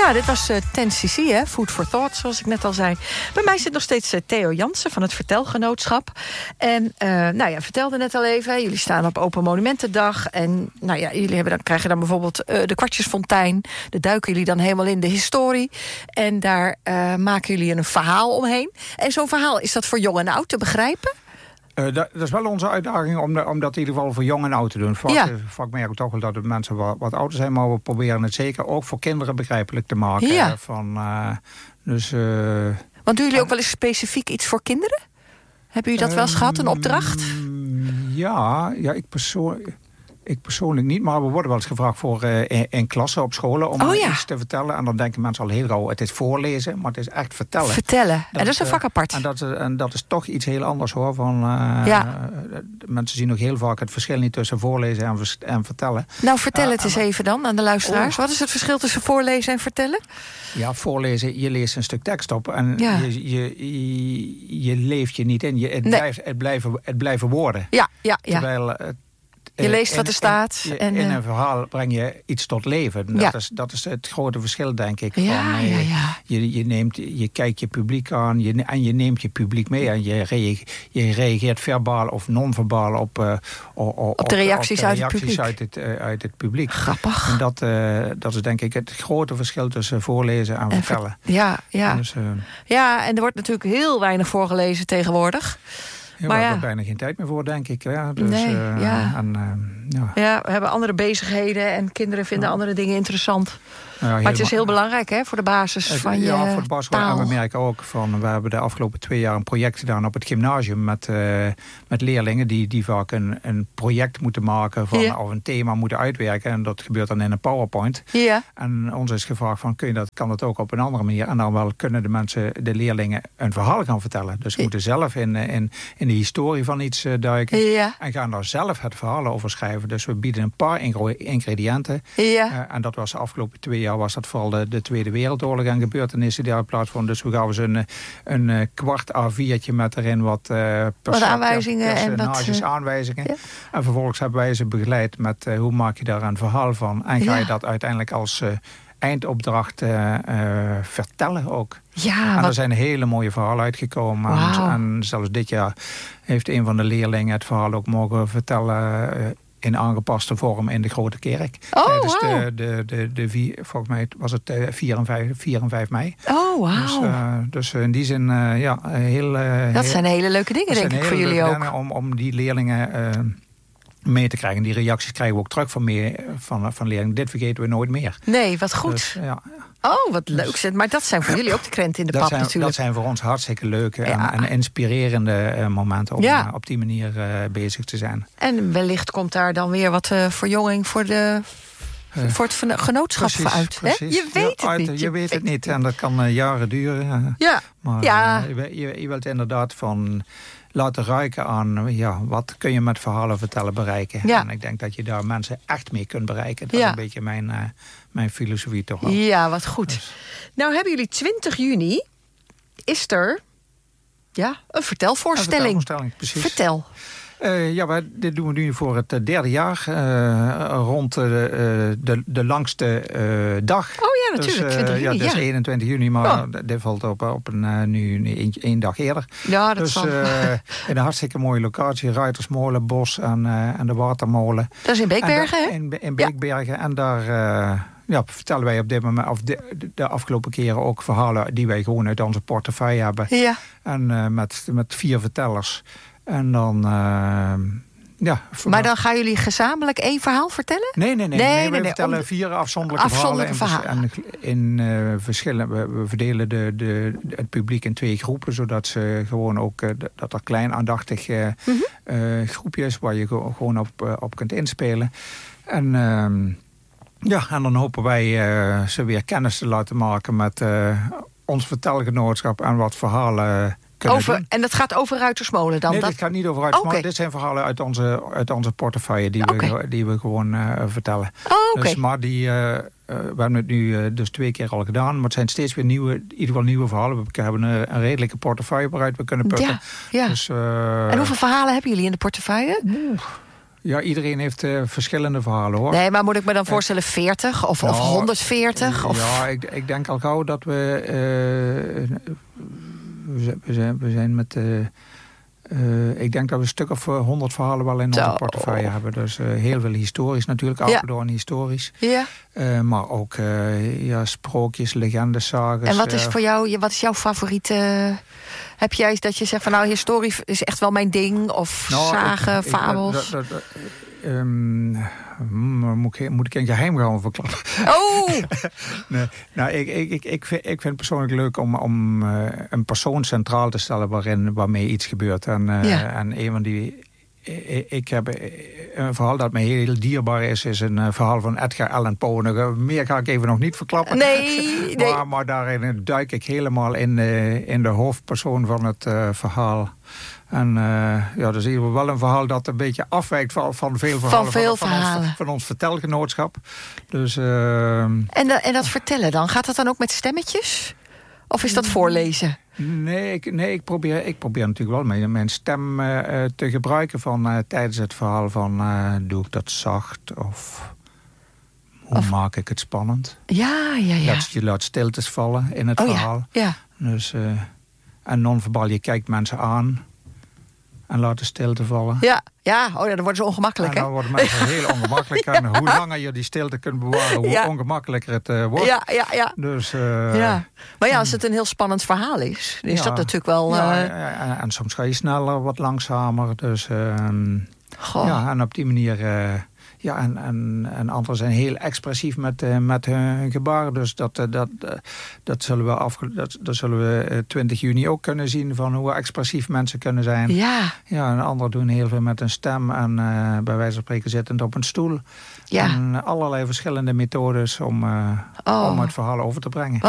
Ja, dit was 10cc, hè? Food for Thought, zoals ik net al zei. Bij mij zit nog steeds Theo Jansen van het Vertelgenootschap. En vertelde net al even, jullie staan op Open Monumentendag. En jullie krijgen dan bijvoorbeeld de Kwartjesfontein. Daar duiken jullie dan helemaal in de historie. En daar maken jullie een verhaal omheen. En zo'n verhaal, is dat voor jong en oud te begrijpen? Dat is wel onze uitdaging om dat in ieder geval voor jong en oud te doen. Vaak merk ik toch wel dat de mensen wat ouder zijn, maar we proberen het zeker ook voor kinderen begrijpelijk te maken. Ja. Want doen jullie ook wel eens specifiek iets voor kinderen? Hebben jullie dat wel eens gehad, een opdracht? Ja, ik persoonlijk niet, maar we worden wel eens gevraagd voor in klassen op scholen om iets te vertellen. En dan denken mensen al heel gauw, het is voorlezen, maar het is echt vertellen. Vertellen, en dat is een vak apart. En dat is toch iets heel anders, hoor. Mensen zien ook heel vaak het verschil niet tussen voorlezen en vertellen. Nou, vertel het eens even dan aan de luisteraars. Wat is het verschil tussen voorlezen en vertellen? Ja, voorlezen, je leest een stuk tekst op en je leeft je niet in. Het blijven woorden. Ja. Terwijl je leest wat er staat. In een verhaal breng je iets tot leven. Dat is het grote verschil, denk ik. Je kijkt je publiek aan en je neemt je publiek mee. En je reageert verbaal of non-verbaal op de reacties uit het publiek. Grappig. En dat is denk ik het grote verschil tussen voorlezen en vertellen. En er wordt natuurlijk heel weinig voorgelezen tegenwoordig. Ja, maar we hebben bijna geen tijd meer voor, denk ik. Ja, dus, we hebben andere bezigheden en kinderen vinden andere dingen interessant. Maar het is heel belangrijk, hè, voor de basis van je taal. Voor de basis. En we merken ook we hebben de afgelopen 2 jaar een project gedaan op het gymnasium met leerlingen die vaak een project moeten maken of een thema moeten uitwerken. En dat gebeurt dan in een PowerPoint. Ja. En ons is gevraagd kan dat ook op een andere manier. En dan wel kunnen de leerlingen een verhaal gaan vertellen. Dus ze moeten zelf in de historie van iets duiken. Ja. En gaan daar zelf het verhaal over schrijven. Dus we bieden een paar ingrediënten. Ja. En dat was de afgelopen 2 jaar was dat vooral de Tweede Wereldoorlog en gebeurtenissen die daar plaatsvonden. Dus we gaven ze een kwart A4'tje met erin wat aanwijzingen en aanwijzingen. Ja. En vervolgens hebben wij ze begeleid met hoe maak je daar een verhaal van. En ga je dat uiteindelijk als eindopdracht vertellen ook. Ja, en er zijn hele mooie verhalen uitgekomen. Wow. En zelfs dit jaar heeft een van de leerlingen het verhaal ook mogen vertellen in aangepaste vorm in de Grote Kerk. Volgens mij was het 4 en 5 mei. Oh, wauw. Dus in die zin, dat zijn hele leuke dingen, denk ik, voor jullie ook. Om die leerlingen mee te krijgen. Die reacties krijgen we ook terug van leerlingen. Dit vergeten we nooit meer. Nee, wat goed. Dus, oh, wat leuk. Maar dat zijn voor jullie ook de krenten in de pap natuurlijk. Dat zijn voor ons hartstikke leuke en inspirerende momenten om op die manier bezig te zijn. En wellicht komt daar dan weer wat verjonging voor het genootschap uit. Precies. Je weet het niet. Je weet het niet. En dat kan jaren duren. Maar je wilt inderdaad laten ruiken aan wat kun je met verhalen vertellen bereiken. Ja. En ik denk dat je daar mensen echt mee kunt bereiken. Dat is een beetje mijn filosofie toch wel. Ja, wat goed. Dus. Nou hebben jullie 20 juni, is er een vertelvoorstelling. Precies. Vertel. Dit doen we nu voor het 3e jaar. Rond de langste dag. Oh ja, natuurlijk. 20 juni, dat is 21 juni, maar dit valt op nu 1 dag eerder. Ja, dat zal. In een hartstikke mooie locatie. Ruitersmolen, Bos en de Watermolen. Dat is in Beekbergen, hè? In Beekbergen. En daar vertellen wij op dit moment, of de afgelopen keren ook verhalen die wij gewoon uit onze portefeuille hebben. Ja. En met 4 vertellers. En dan, maar dan gaan jullie gezamenlijk 1 verhaal vertellen? Nee. We vertellen 4 afzonderlijke verhalen. In verschillen. We verdelen het publiek in 2 groepen, zodat ze gewoon ook dat er klein aandachtig groepje is waar je gewoon op kunt inspelen. En en dan hopen wij ze weer kennis te laten maken met ons vertelgenootschap en wat verhalen. En dat gaat over Ruitersmolen dan? Nee, dit gaat niet over Ruitersmolen. Okay. Dit zijn verhalen uit onze portefeuille die we gewoon vertellen. Dus, maar we hebben het nu dus 2 keer al gedaan. Maar het zijn steeds weer nieuwe verhalen. We hebben een redelijke portefeuille waaruit we kunnen putten. Ja. Dus, en hoeveel verhalen hebben jullie in de portefeuille? Ja, iedereen heeft verschillende verhalen, hoor. Nee, maar moet ik me dan voorstellen 40 of 140? Ja, ik denk al gauw dat we zijn met... ik denk dat we een stuk of 100 verhalen wel in onze portefeuille hebben. Dus heel veel historisch natuurlijk, Apeldoorn historisch. Ja. Maar ook sprookjes, legendes, sages. En wat is voor jou, wat is jouw favoriete... Heb jij dat je zegt van nou, historie is echt wel mijn ding? Of zagen, fabels? Moet ik een geheim gaan verklappen? Oh! Nee, nou, ik vind het persoonlijk leuk om een persoon centraal te stellen waarmee iets gebeurt. En een van die... Ik heb een verhaal dat mij heel dierbaar is een verhaal van Edgar Allan Poe. Meer ga ik even nog niet verklappen. Nee. Maar daarin duik ik helemaal in de hoofdpersoon van het verhaal. En dat is hier wel een verhaal dat een beetje afwijkt van veel verhalen. Van ons vertelgenootschap. Dus, en dat vertellen dan? Gaat dat dan ook met stemmetjes? Of is dat voorlezen? Nee, ik probeer natuurlijk wel mijn stem te gebruiken tijdens het verhaal doe ik dat zacht of hoe maak ik het spannend? Ja. Je laat stiltes vallen in het verhaal. Ja. Dus, en non-verbaal, je kijkt mensen aan en laat de stilte vallen. Dan worden ze ongemakkelijk, hè? Dan worden mensen heel ongemakkelijk. En hoe langer je die stilte kunt bewaren, hoe ongemakkelijker het wordt. Ja. Dus, Maar als het een heel spannend verhaal is dat natuurlijk wel... En soms ga je sneller, wat langzamer. Dus, en op die manier... en anderen zijn heel expressief met hun gebaren. Dus dat zullen we 20 juni ook kunnen zien... van hoe expressief mensen kunnen zijn. Ja. En anderen doen heel veel met een stem... en bij wijze van spreken zittend op een stoel. Ja. En allerlei verschillende methodes om het verhaal over te brengen.